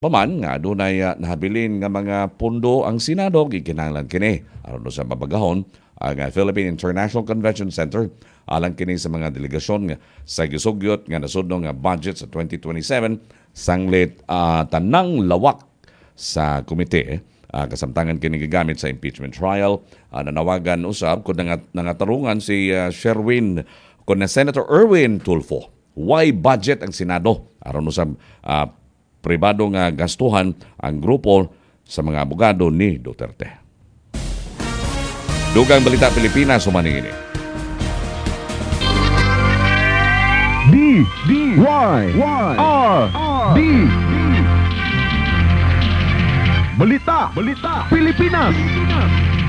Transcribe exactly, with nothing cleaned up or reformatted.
Paman nga adunay uh, nahabilin nga mga pundo ang Senado gikinahanglan kini aron sa mabagahon ang uh, Philippine International Convention Center alang kini sa mga delegasyon nga sa gisugyot nga nasudno nga budget sa twenty twenty-seven sanglit uh, tanang lawak sa komite uh, kasamtangan kini gigamit sa impeachment trial uh, nanawagan usab kun nangat, nangatarungan si uh, Sherwin kun na Senator Erwin Tulfo why budget ang Senado aron usab uh, pribado nga gastuhan ang grupo sa mga abogado ni Duterte. Dugang Balita Pilipinas humaning ini. D D Y Y R D Balita Balita Pilipinas.